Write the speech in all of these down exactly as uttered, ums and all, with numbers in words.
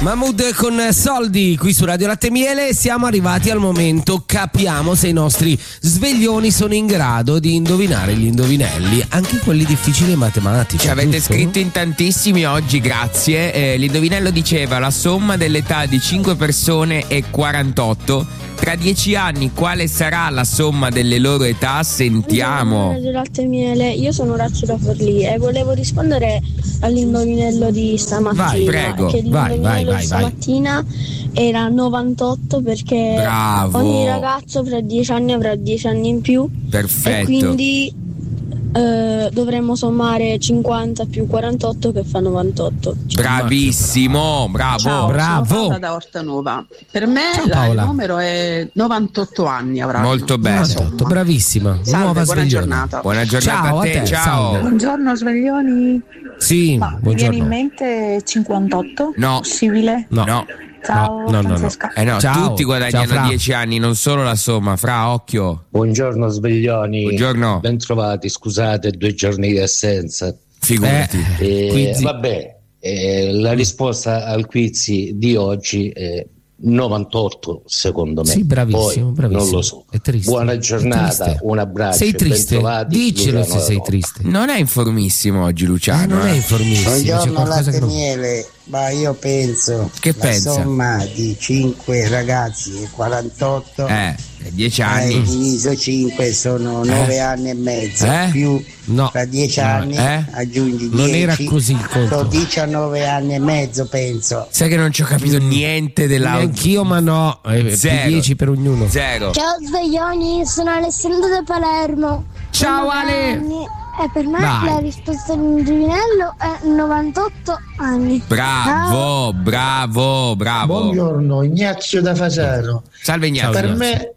Mahmood con Soldi qui su Radio Latte e Miele. Siamo arrivati al momento, capiamo se i nostri sveglioni sono in grado di indovinare gli indovinelli, anche quelli difficili e matematici. Ci avete giusto? scritto in tantissimi oggi, grazie. Eh, l'indovinello diceva: la somma dell'età di cinque persone è quarantotto. Tra dieci anni quale sarà la somma delle loro età? Sentiamo. Radio Latte e Miele, io sono Orazio da Forlì e volevo rispondere all'indovinello di stamattina. Vai, prego. Che Vai, l'indovinello vai, vai, di stamattina era novantotto, perché Bravo. ogni ragazzo fra dieci anni avrà dieci anni in più. Perfetto. E quindi eh, dovremmo sommare cinquanta più quarantotto che fa novantotto. Bravissimo, bravo. Ciao, bravo. sono Paola da Ortanova. Per me Ciao, la- il Paola. numero è novantotto anni avranno. Molto bene. novantotto, bravissima. Salve, Nuova buona sveglione. giornata. Buona giornata Ciao a a te, te, ciao. salve. Buongiorno sveglioni. Sì, Ma mi viene in buongiorno. mente cinquantotto? No. Possibile? No. No. Ciao, No, no, no, no. Francesca. Eh no, Ciao. tutti Ciao, guadagnano Fra. dieci anni, non solo la somma. Fra, occhio. Buongiorno sveglioni. Buongiorno. Ben trovati, scusate due giorni di assenza. Figurati. Eh, Eh, Quizzi. vabbè, eh, la risposta al quiz di oggi è novantotto secondo me. Sì, bravissimo, Poi bravissimo. non lo so. È triste, Buona è giornata, triste. un abbraccio. Sei e triste? bentrovati, Dicelo Luciano se sei Roma. triste. Non è informissimo oggi, Eh, Luciano. non è eh. informissimo. c'è Buongiorno qualcosa Latte che e non... Miele, ma io penso Che la pensa? somma di cinque ragazzi e quarantotto Eh, dieci eh, anni. diviso cinque sono nove anni e mezzo, Eh? più No. tra dieci No, anni eh? aggiungi Non dieci, era così il conto. sono diciannove anni e mezzo penso. Sai che non ci ho capito niente della. Neanch'io, ma no. Eh, più Zero. dieci per ognuno. Zero. Ciao sveglioni, sono Alessandro da Palermo. Ciao, Ale. E per me Dai. la risposta all'indovinello è novantotto anni. Bravo, bravo, bravo. Buongiorno, Ignazio da Fasano. Salve Ignazio. Per me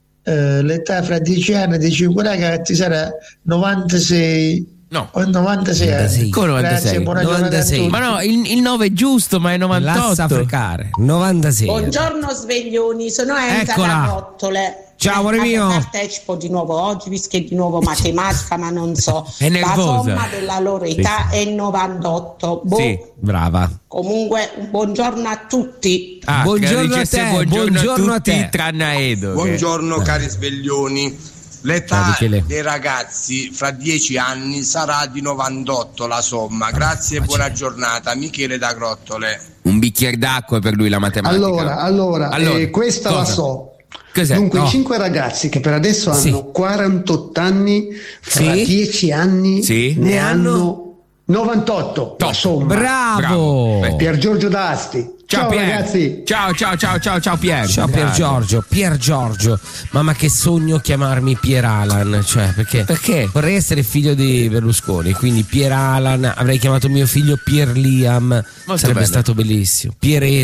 eh, l'età fra dieci anni di cinque ragazzi sarà novantasei No. o novantasei anni. Come novantasei? Grazie, buona giornata a novantasei. tutti. Ma no, il, il nove è giusto, ma è novantotto. Lassa frecare. novantasei. Buongiorno sveglioni, sono Enza Eccola. da Rottole. Ciao, amore Eh, mio. Partecipo di nuovo oggi, visto che è di nuovo matematica, ma non so. È nervosa. La somma della loro età è novantotto. Boh. Sì. Brava. Comunque, un buongiorno a tutti. Ah, Buongiorno credo a dicesse te, buongiorno, buongiorno a a tutti, te. tranne a Edo. che- Buongiorno cari sveglioni. Ciao, L'età Michele. dei ragazzi fra dieci anni sarà di novantotto la somma. Grazie e buona giornata. Michele da Grottole. Un bicchiere d'acqua per lui la matematica. Allora, allora, Allora, eh, questa la cosa? so. Cos'è? Dunque, No. i cinque ragazzi che per adesso Sì. hanno quarantotto anni, fra Sì. dieci anni Sì. ne Ne hanno novantotto. Top. La somma. Bravo. Bravo. Pier Giorgio D'Asti. Ciao, Ciao Pier. ragazzi. Ciao, ciao, ciao, ciao, ciao Pier. Ciao Pier Grazie. Giorgio, Pier Giorgio. Mamma che sogno chiamarmi Pier Alan, cioè perché, Perché? vorrei essere figlio di Berlusconi, quindi Pier Alan, avrei chiamato mio figlio Pier Liam, sarebbe bello. stato bellissimo. Pier